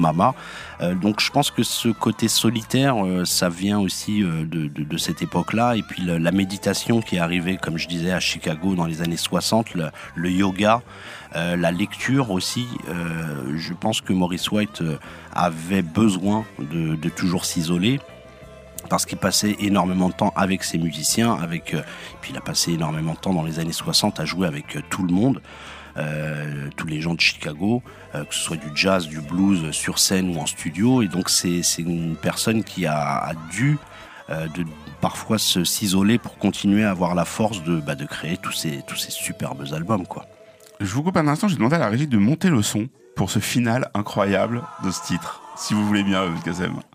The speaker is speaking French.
Mama. Donc je pense que ce côté solitaire, ça vient aussi de cette époque-là. Et puis la méditation qui est arrivée, comme je disais, à Chicago dans les années 60, le yoga, la lecture aussi. Je pense que Maurice White avait besoin de toujours s'isoler, parce qu'il passait énormément de temps avec ses musiciens, puis il a passé énormément de temps dans les années 60 à jouer avec tout le monde. Tous les gens de Chicago, que ce soit du jazz, du blues sur scène ou en studio, et donc c'est une personne qui a dû parfois s'isoler pour continuer à avoir la force de créer tous ces superbes albums, quoi. Je vous coupe un instant, j'ai demandé à la régie de monter le son pour ce final incroyable de ce titre, si vous voulez bien, Kazem.